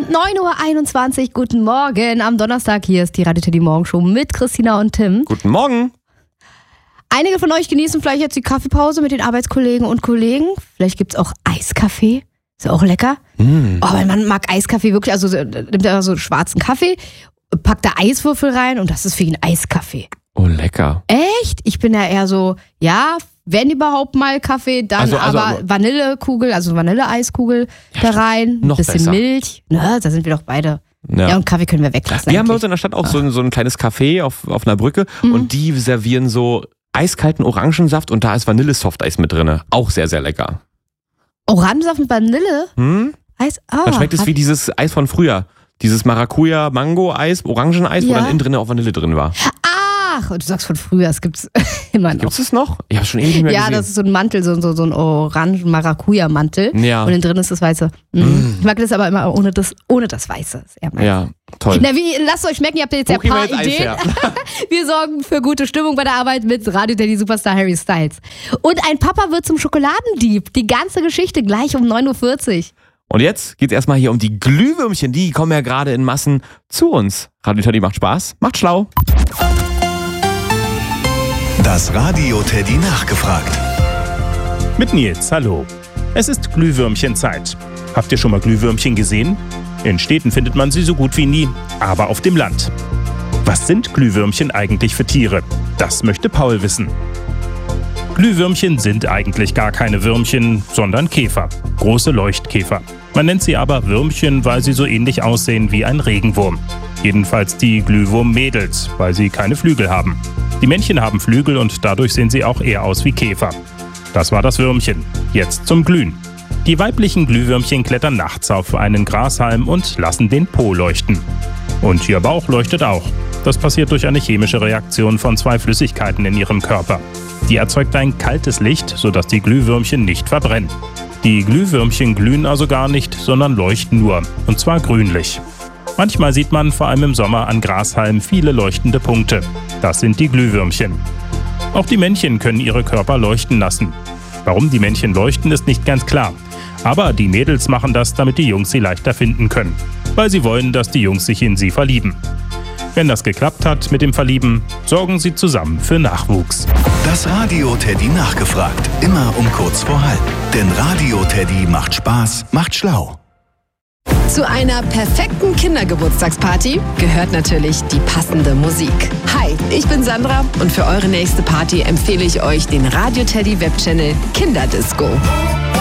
Und 9.21 Uhr, guten Morgen am Donnerstag. Hier ist die Radio Teddy Morgenshow mit Christina und Tim. Guten Morgen. Einige von euch genießen vielleicht jetzt die Kaffeepause mit den Arbeitskollegen und Kollegen. Vielleicht gibt es auch Eiskaffee. Ist ja auch lecker. Oh, weil man mag Eiskaffee wirklich. Also nimmt er so schwarzen Kaffee, packt da Eiswürfel rein und das ist für ihn Eiskaffee. Oh, lecker. Echt? Ich bin ja eher so, ja, wenn überhaupt mal Kaffee, dann aber Vanillekugel, also Vanilleeiskugel da rein. Noch bisschen besser. Milch. Na, da sind wir doch beide. Ja, und Kaffee können wir weglassen. Wir haben bei uns in der Stadt auch so ein kleines Café auf einer Brücke und die servieren so eiskalten Orangensaft und da ist Vanille-Softeis mit drin. Auch sehr, sehr lecker. Orangensaft mit Vanille? Eis? Dann schmeckt es wie dieses Eis von früher. Dieses Maracuja-Mango-Eis, Orangeneis, wo dann innen drin auch Vanille drin war. Ach, du sagst von früher, es gibt's immer noch. Gibt's es noch? Ich habe schon ewig nicht mehr gesehen. Ja, das ist so ein Mantel, so ein Orangen-Maracuja-Mantel. Ja. Und innen drin ist das Weiße. Ich mag das aber immer ohne das Weiße. Ist eher meins. Ja, toll. Na, lasst euch schmecken, ihr habt jetzt ja ein paar Ideen. Wir sorgen für gute Stimmung bei der Arbeit mit Radio Teddy Superstar Harry Styles. Und ein Papa wird zum Schokoladendieb. Die ganze Geschichte gleich um 9.40 Uhr. Und jetzt geht's erstmal hier um die Glühwürmchen. Die kommen ja gerade in Massen zu uns. Radio Teddy macht Spaß, macht schlau. Das Radio Teddy nachgefragt. Mit Nils, hallo. Es ist Glühwürmchenzeit. Habt ihr schon mal Glühwürmchen gesehen? In Städten findet man sie so gut wie nie, aber auf dem Land. Was sind Glühwürmchen eigentlich für Tiere? Das möchte Paul wissen. Glühwürmchen sind eigentlich gar keine Würmchen, sondern Käfer. Große Leuchtkäfer. Man nennt sie aber Würmchen, weil sie so ähnlich aussehen wie ein Regenwurm. Jedenfalls die Glühwurm-Mädels, weil sie keine Flügel haben. Die Männchen haben Flügel und dadurch sehen sie auch eher aus wie Käfer. Das war das Würmchen. Jetzt zum Glühen. Die weiblichen Glühwürmchen klettern nachts auf einen Grashalm und lassen den Po leuchten. Und ihr Bauch leuchtet auch. Das passiert durch eine chemische Reaktion von 2 Flüssigkeiten in ihrem Körper. Die erzeugt ein kaltes Licht, sodass die Glühwürmchen nicht verbrennen. Die Glühwürmchen glühen also gar nicht, sondern leuchten nur. Und zwar grünlich. Manchmal sieht man vor allem im Sommer an Grashalmen viele leuchtende Punkte. Das sind die Glühwürmchen. Auch die Männchen können ihre Körper leuchten lassen. Warum die Männchen leuchten, ist nicht ganz klar. Aber die Mädels machen das, damit die Jungs sie leichter finden können. Weil sie wollen, dass die Jungs sich in sie verlieben. Wenn das geklappt hat mit dem Verlieben, sorgen sie zusammen für Nachwuchs. Das Radio Teddy nachgefragt. Immer um kurz vor halb. Denn Radio Teddy macht Spaß, macht schlau. Zu einer perfekten Kindergeburtstagsparty gehört natürlich die passende Musik. Hi, ich bin Sandra und für eure nächste Party empfehle ich euch den Radio Teddy Webchannel Kinderdisco.